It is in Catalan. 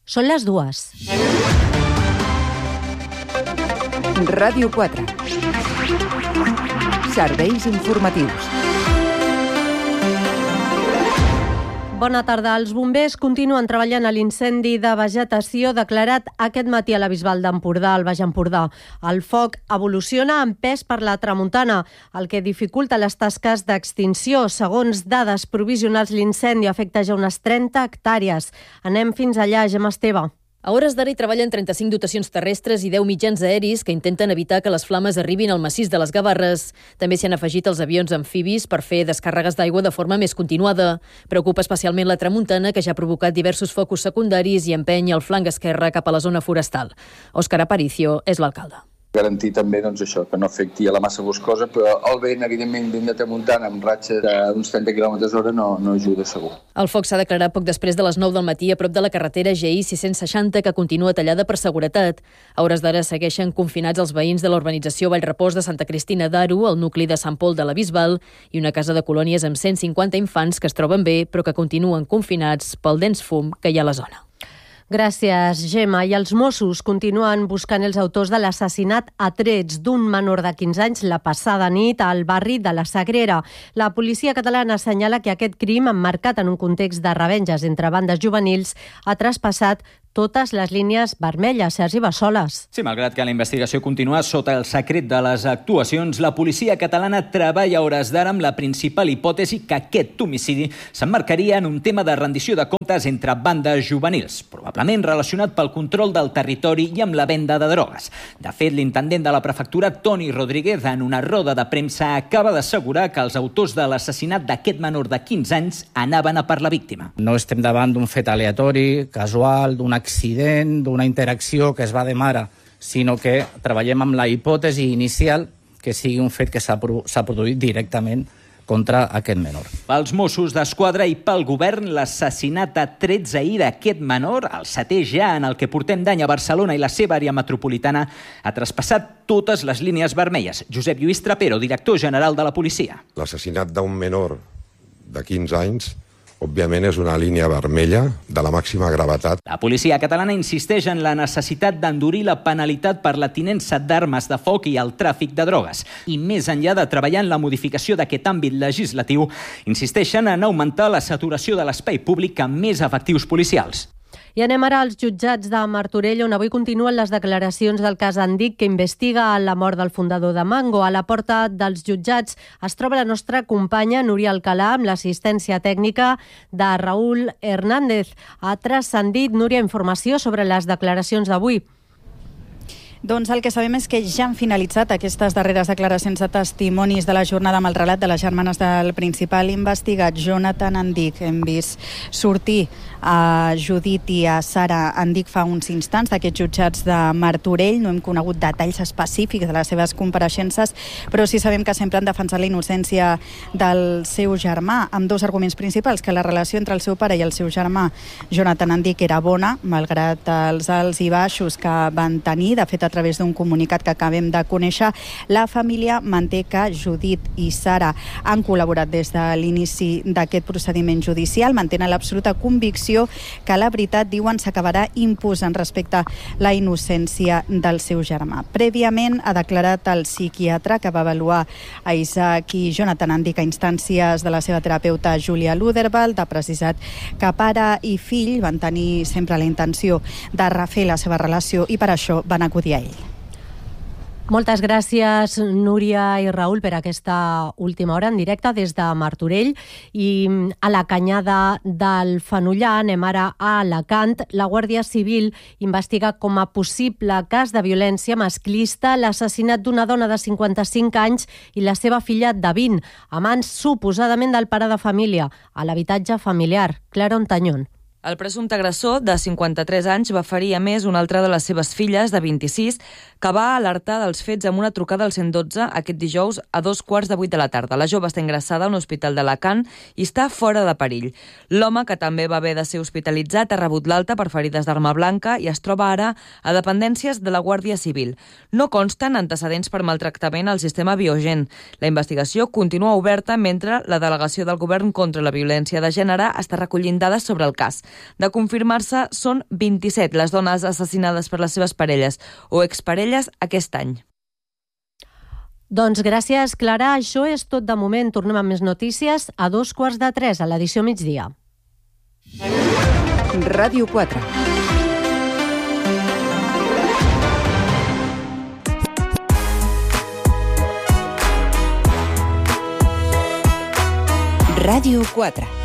Són les 2. Ràdio 4. Serveis informatius. Bona tarda. Els bombers continuen treballant a l'incendi de vegetació declarat aquest matí a la Bisbal d'Empordà, al Baix Empordà. El foc evoluciona amb pes per la tramuntana, el que dificulta les tasques d'extinció. Segons dades provisionals, l'incendi afecta ja unes 30 hectàrees. Anem fins allà, Gemma Esteve. A hores d'ara hi treballen 35 dotacions terrestres i 10 mitjans aeris que intenten evitar que les flames arribin al massís de les Gavarres. També s'hi han afegit els avions amfibis per fer descàrregues d'aigua de forma més continuada. Preocupa especialment la tramuntana, que ja ha provocat diversos focus secundaris i empeny el flanc esquerre cap a la zona forestal. Òscar Aparicio és l'alcalde. Garantir també això, que no afecti a la massa boscosa, però el vent, evidentment, vent de tramuntana amb ratxes d'uns 30 km/h no ajuda segur. El foc s'ha declarat poc després de les 9 del matí a prop de la carretera GI 660, que continua tallada per seguretat. A hores d'ara segueixen confinats els veïns de la urbanització Vallrepòs de Santa Cristina d'Aro, el nucli de Sant Pol de la Bisbal i una casa de colònies amb 150 infants que es troben bé, però que continuen confinats pel dens fum que hi ha a la zona. Gràcies, Gemma. I els Mossos continuen buscant els autors de l'assassinat a trets d'un menor de 15 anys la passada nit al barri de la Sagrera. La policia catalana assenyala que aquest crim, emmarcat en un context de revenges entre bandes juvenils, ha traspassat totes les línies vermelles. Sergi Bassoles. Sí, malgrat que la investigació continua sota el secret de les actuacions, la policia catalana treballa a hores d'ara amb la principal hipòtesi que aquest homicidi s'emmarcaria en un tema de rendició de comptes entre bandes juvenils, probablement relacionat pel control del territori i amb la venda de drogues. De fet, l'intendent de la prefectura, Toni Rodríguez, en una roda de premsa acaba d'assegurar que els autors de l'assassinat d'aquest menor de 15 anys anaven a per la víctima. No estem davant d'un fet aleatori, casual, d'un accident, d'una interacció que es va de mare, sinó que treballem amb la hipòtesi inicial que sigui un fet que s'ha produït directament contra aquest menor. Pels Mossos d'Esquadra i pel govern, l'assassinat a trets ahir d'aquest menor, el 7è ja en el que portem d'any a Barcelona i la seva àrea metropolitana, ha traspassat totes les línies vermelles. Josep Lluís Trapero, director general de la policia. L'assassinat d'un menor de 15 anys òbviament és una línia vermella de la màxima gravetat. La policia catalana insisteix en la necessitat d'endurir la penalitat per la tinença d'armes de foc i el tràfic de drogues. I més enllà de treballar en la modificació d'aquest àmbit legislatiu, insisteixen en augmentar la saturació de l'espai públic amb més efectius policials. I anem ara als jutjats de Martorell, on avui continuen les declaracions del cas Andic, que investiga la mort del fundador de Mango. A la porta dels jutjats es troba la nostra companya Núria Alcalà, amb l'assistència tècnica de Raúl Hernández. Ha transcendit, Núria, informació sobre les declaracions d'avui. Doncs el que sabem és que ja han finalitzat aquestes darreres declaracions de testimonis de la jornada amb el relat de les germanes del principal investigat, Jonathan Andic. Hem vist sortir a Judit i a Sara Andic fa uns instants d'aquests jutjats de Martorell. No hem conegut detalls específics de les seves compareixences, però sí sabem que sempre han defensat la innocència del seu germà, amb dos arguments principals: que la relació entre el seu pare i el seu germà, Jonathan Andic, era bona, malgrat els alts i baixos que van tenir. De fet, a través d'un comunicat que acabem de conèixer, la família manté que Judit i Sara han col·laborat des de l'inici d'aquest procediment judicial, mantenen l'absoluta convicció que la veritat, diuen, s'acabarà imposant respecte a la innocència del seu germà. Prèviament ha declarat el psiquiatre que va avaluar a Isaac i Jonathan Andic a instàncies de la seva terapeuta Júlia Ludervald. Ha precisat que pare i fill van tenir sempre la intenció de refer la seva relació i per això van acudir a ell. Moltes gràcies, Núria i Raül, per aquesta última hora en directe des de Martorell. I a la Canyada del Fenollar, anem ara a Alacant. La Guàrdia Civil investiga com a possible cas de violència masclista l'assassinat d'una dona de 55 anys i la seva filla de 20, a mans suposadament del pare de família, a l'habitatge familiar. Clara Ontañón. El presumpte agressor, de 53 anys, va ferir a més una altra de les seves filles, de 26, que va alertar dels fets amb una trucada al 112 aquest dijous a 7:15 de la tarda. La jove està ingressada a un hospital d'Alacant i està fora de perill. L'home, que també va haver de ser hospitalitzat, ha rebut l'alta per ferides d'arma blanca i es troba ara a dependències de la Guàrdia Civil. No consten antecedents per maltractament al sistema biogen. La investigació continua oberta mentre la delegació del Govern contra la violència de gènere està recollint dades sobre el cas. De confirmar-se, són 27 les dones assassinades per les seves parelles o exparelles aquest any. Doncs gràcies, Clara. Això és tot de moment. Tornem amb més notícies a 2:15 a l'edició migdia. Ràdio 4. Ràdio 4.